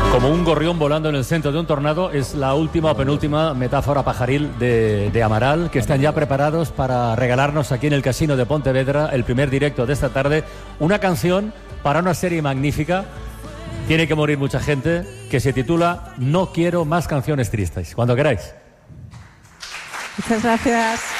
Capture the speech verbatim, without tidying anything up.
Como un gorrión volando en el centro de un tornado es la última o penúltima metáfora pajaril de, de Amaral, que están ya preparados para regalarnos aquí en el Casino de Pontevedra el primer directo de esta tarde, una canción para una serie magnífica, tiene que morir mucha gente, que se titula No quiero más canciones tristes. Cuando queráis. Muchas gracias.